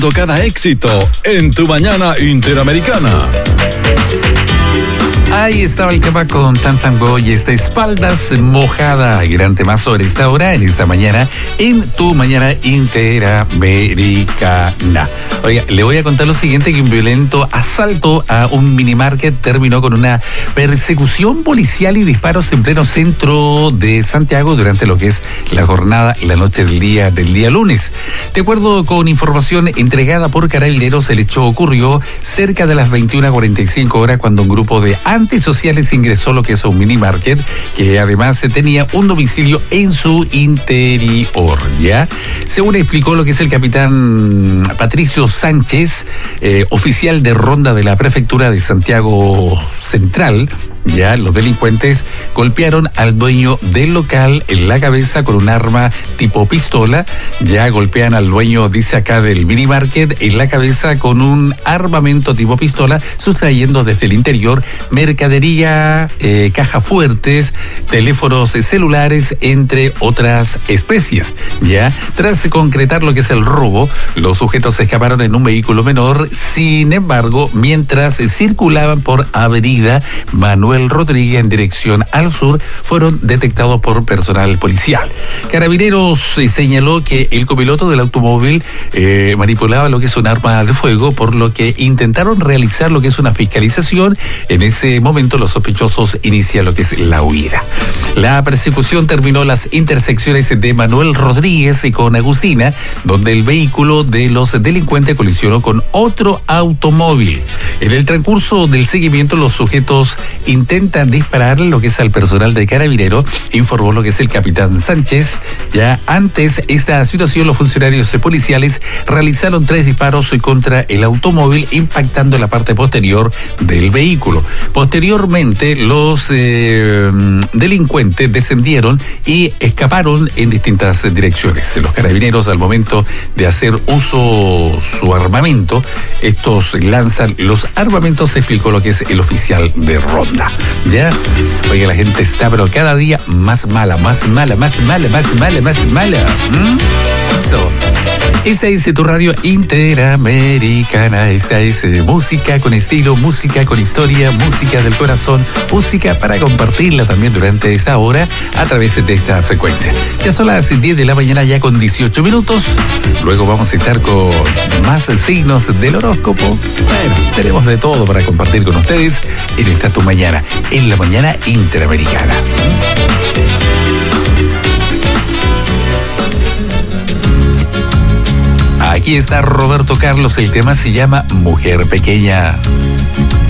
Cada éxito en tu mañana interamericana. Ahí estaba el tema con Tantango y esta espaldas mojada. Gran tema sobre esta hora, en esta mañana, en tu mañana interamericana. Oiga, le voy a contar lo siguiente, que un violento asalto a un minimarket terminó con una persecución policial y disparos en pleno centro de Santiago durante lo que es la jornada, la noche del día lunes. De acuerdo con información entregada por Carabineros, el hecho ocurrió cerca de las 21:45 horas cuando un grupo de antisociales ingresó lo que es un minimarket que además tenía un domicilio en su interior, ¿ya? Según explicó lo que es el capitán Patricio Sánchez, oficial de ronda de la prefectura de Santiago Central, ya los delincuentes golpearon al dueño del local en la cabeza con un arma tipo pistola. Ya golpean al dueño, dice acá, del minimarket en la cabeza con un armamento tipo pistola, sustrayendo desde el interior mercadería, cajas fuertes, teléfonos celulares, entre otras especies. Ya tras concretar lo que es el robo, los sujetos escaparon en un vehículo menor. Sin embargo, mientras circulaban por Avenida Manuel Rodríguez en dirección al sur, fueron detectados por personal policial. Carabineros señaló que el copiloto del automóvil manipulaba lo que es un arma de fuego, por lo que intentaron realizar lo que es una fiscalización. En ese momento los sospechosos inician lo que es la huida. La persecución terminó en las intersecciones de Manuel Rodríguez y con Agustina, donde el vehículo de los delincuentes colisionó con otro automóvil. En el transcurso del seguimiento, los sujetos intentan disparar lo que es al personal de Carabineros, informó lo que es el capitán Sánchez. Ya antes esta situación, los funcionarios policiales realizaron 3 disparos contra el automóvil, impactando la parte posterior del vehículo. Posteriormente, los delincuentes descendieron y escaparon en distintas direcciones. Los Carabineros, al momento de hacer uso su armamento, estos lanzan los armamentos, explicó lo que es el oficial de ronda. ¿Ya? Oye, la gente está pero cada día más mala. Eso. Esta es tu radio interamericana. Esta es música con estilo, música con historia, música del corazón, música para compartirla también durante esta hora a través de esta frecuencia. Ya son las 10 de la mañana, ya con 18 minutos. Luego vamos a estar con más signos del horóscopo. Bueno, tenemos de todo para compartir con ustedes en esta tu mañana, en la mañana interamericana. Aquí está Roberto Carlos, el tema se llama Mujer Pequeña.